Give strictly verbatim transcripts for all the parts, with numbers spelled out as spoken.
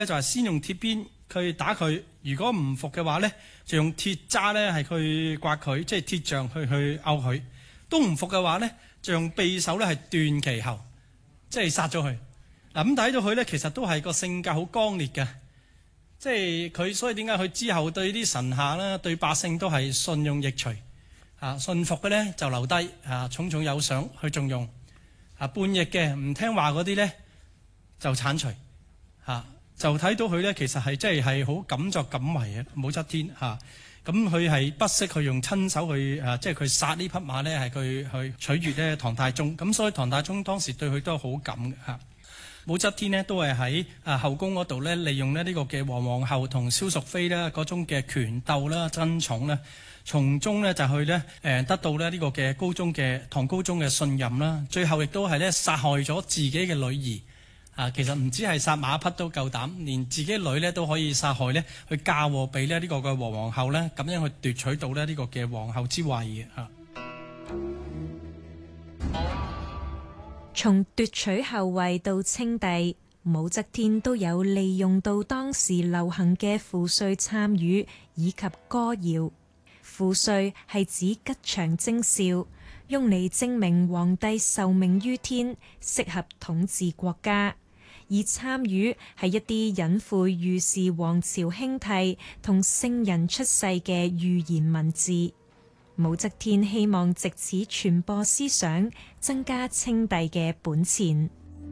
就係先用鐵鞭去打佢，如果唔服嘅話呢，就用鐵渣呢係去刮佢，即係鐵杖去去拗佢。都唔服嘅話呢，就用匕首呢係斷其喉，即係殺咗佢。嗱，咁睇到佢呢，其實都係個性格好剛烈嘅，即係佢所以點解佢之後對啲臣下啦、對百姓都係信用逆隨啊，信服嘅呢就留低啊，重重有賞去重用啊，叛逆嘅唔聽話嗰啲呢就剷除啊，就睇到佢呢其實係即係係好敢作敢為嘅武則天嚇。咁佢係不惜去用親手去誒，即係佢殺呢匹馬呢係佢去取悅呢唐太宗。咁所以唐太宗當時對佢都好感嘅嚇。武則天呢都係喺誒後宮嗰度呢，利用咧呢個嘅皇皇后同蕭淑妃呢嗰種嘅權鬥啦、爭寵啦，從中呢就去呢誒得到咧呢個嘅高宗嘅唐高宗嘅信任啦。最後亦都係呢殺害咗自己嘅女兒。啊，其實唔止係殺馬匹都夠膽，連自己女咧都可以殺害咧，去嫁禍俾咧呢個嘅皇皇后咧，咁樣去奪取到咧呢個嘅皇后之位嘅嚇。 從奪取後位到稱帝，武則天都有利用到當時流行嘅賦稅參與以及歌謠。賦稅係指吉祥徵兆，用嚟證明皇帝受命於天，適合統治國家。而參與係一啲隱晦預示皇朝興替同聖人出世嘅預言文字。武則天希望藉此傳播思想，增加稱帝嘅本錢。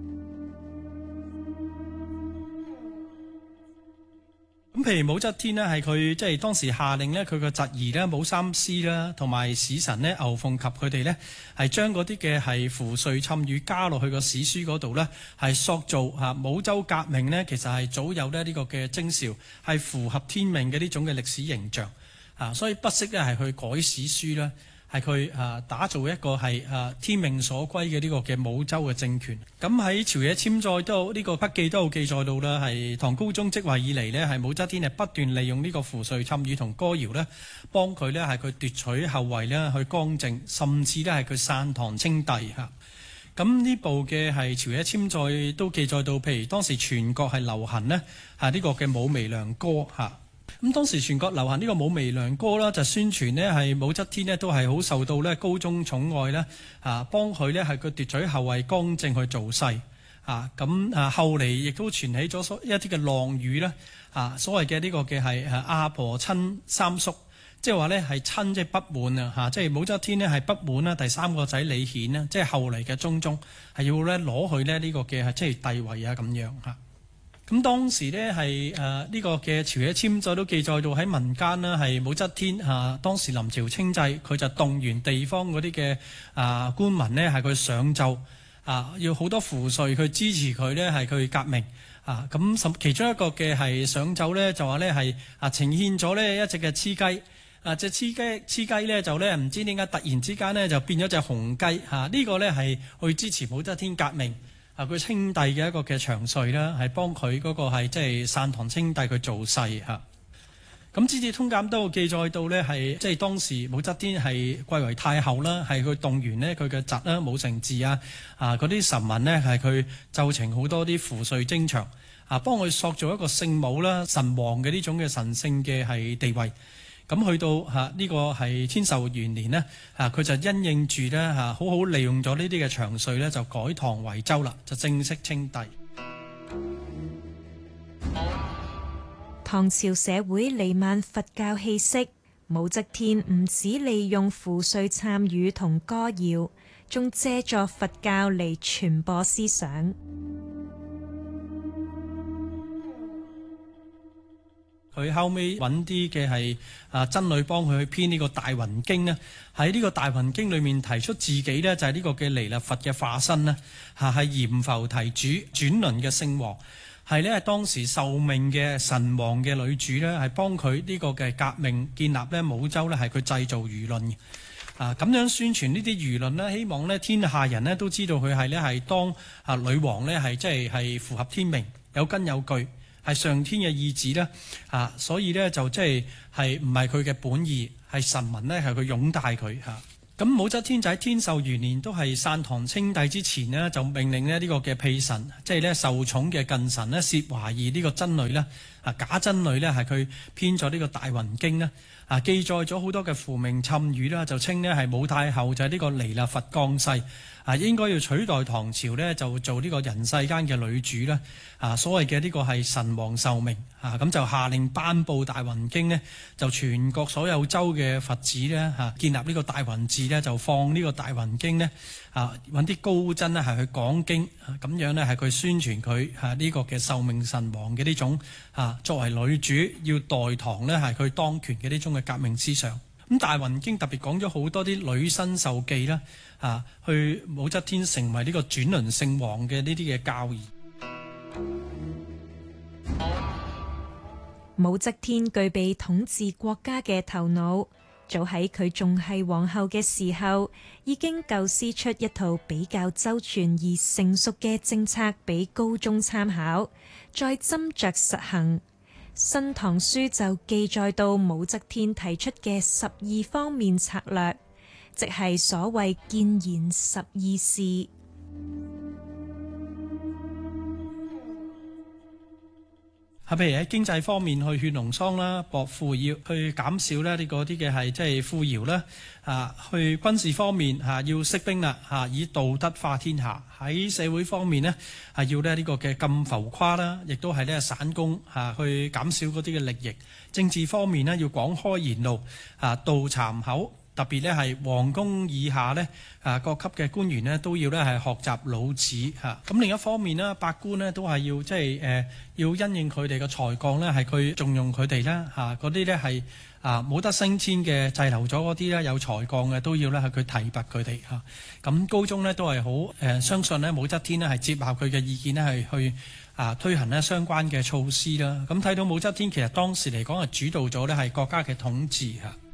咁譬如武則天呢，係佢即係當時下令呢，佢個侄兒呢，武三思啦，同埋使臣呢，牛鳳及佢哋呢，係將嗰啲嘅係賦稅參與加落去個史書嗰度呢，係塑造嚇武周革命呢，其實係早有咧呢個嘅徵兆，係符合天命嘅呢種嘅歷史形象啊，所以不惜呢，係去改史書啦。係佢啊打造一個係啊天命所歸嘅呢個嘅武周嘅政權。咁喺朝野簽載都呢個筆記都有記載到啦，係唐高宗即位以嚟呢，係武則天係不斷利用呢個賦稅參與同歌謠呢，幫佢呢係佢奪取後位呢去剛正，甚至呢係佢篡唐稱帝嚇。咁呢部嘅係朝野簽載都記載到，譬如當時全國係流行呢係呢個嘅武媚娘歌嚇。咁當時全國流行呢個武媚娘歌啦，就宣傳呢係武則天呢都係好受到呢高宗寵愛啦，啊幫佢呢係佢奪取後位剛正去造勢啊。咁啊後嚟亦都傳起咗一啲嘅浪語啦，啊所謂嘅呢個嘅係阿婆親三叔，即係話呢係親即係不滿啊嚇，即係武則天呢係不滿啦，第三個仔李顯呢，即係後嚟嘅中宗係要呢攞去呢呢個嘅即係帝位啊咁樣嚇。咁當時呢係誒呢個嘅朝野簽載都記載到喺民間啦，係武則天啊當時臨朝稱帝，佢就動員地方嗰啲嘅啊官民呢係佢上奏啊，要好多賦稅去支持佢呢係佢革命啊。咁其中一個嘅係上奏呢，就話呢係啊呈獻咗呢一隻嘅雌雞啊，隻雌雞雌雞呢就呢唔知點解突然之間呢就變咗隻紅雞嚇，呢、這個呢係去支持武則天革命。啊！佢稱帝嘅一個嘅祥瑞啦，係幫佢嗰個係即係篡唐稱帝佢造勢嚇。咁《資治通鑑》都有記載到呢，係即係當時武則天係貴為太后啦，係佢動員呢佢嘅侄啦武承嗣啊啊嗰啲臣民呢，係佢奏呈好多啲賦稅徵祥啊，幫佢塑造一個聖母啦、神王嘅呢種嘅神聖嘅係地位。咁去到嚇呢個係天授元年呢，嚇佢就因應住咧嚇，好好利用咗呢啲嘅祥瑞咧，就改唐為周啦，就正式稱帝。 唐朝社會彌漫佛教氣息，武則天唔止利用賦稅參與同歌謠，仲借助佛教嚟傳播思想。 佢後尾揾啲嘅係啊僧侶幫佢去編呢個《大雲經》呢，喺呢個《大雲經》裏面提出自己呢，就係呢個嘅彌勒佛嘅化身啦，嚇係閻浮提主轉輪嘅聖王，係呢當時受命嘅神王嘅女主呢，係幫佢呢個嘅革命建立呢武周呢，係佢製造輿論嘅啊，咁樣宣傳呢啲輿論呢，希望呢天下人呢都知道佢係呢係當啊女王呢，係即係係符合天命，有根有據。係上天嘅意志咧，啊，所以咧就即係係唔係佢嘅本意，係臣民咧係佢擁戴佢嚇。 咁武則天就喺天授元年都係散唐稱帝之前呢，就命令咧呢個嘅婢臣，即係咧受寵嘅近臣呢，涉懷疑呢個真女呢，啊假真女呢係佢編咗呢個《大雲經》呢，啊記載咗好多嘅符名諂語啦，就稱呢係武太后就係呢個彌勒佛降世，啊應該要取代唐朝呢，就做呢個人世間嘅女主啦，啊所謂嘅呢個係神王受命，啊咁就下令頒布《大雲經》呢，就全國所有州嘅佛寺呢，嚇建立呢個大雲寺呢，就放呢個《大雲經》呢，啊揾啲高僧呢係去講經，咁樣呢係佢宣傳佢嚇呢個嘅受命神王嘅呢種嚇作為女主要代唐呢係佢當權嘅呢種嘅革命思想。咁《大雲經》特別講咗好多啲女身受記啦，啊去武則天成為呢個轉輪聖王嘅呢啲嘅教義。 武則天具備統治國家嘅頭腦，早喺佢仲係皇后嘅時候，已經構思出一套比較周全而成熟嘅政策俾高宗參考，再斟酌實行。《新唐書》就記載到武則天提出嘅十二方面策略，即係所謂建言十二事。 啊，譬如喺經濟方面去勸農桑啦，薄賦要去減少咧呢個啲嘅係即係富徭啦，啊，去軍事方面嚇要息兵啦，嚇以道德化天下。喺社會方面呢，係要咧呢個嘅禁浮誇啦，亦都係咧散工嚇去減少嗰啲嘅利益。政治方面呢，要廣開言路，啊，杜讒口。特別咧係皇宮以下咧，啊各級嘅官員呢都要咧係學習老子嚇。咁另一方面呢，百官呢都係要即係誒要因應佢哋嘅才幹咧，係佢重用佢哋啦嚇。嗰啲咧係啊冇得升遷嘅滯留咗嗰啲咧有才幹嘅都要咧係佢提拔佢哋嚇。咁高宗呢都係好誒相信呢武則天呢係接納佢嘅意見呢係去啊推行呢相關嘅措施啦。咁睇到武則天其實當時嚟講係主導咗呢係國家嘅統治嚇。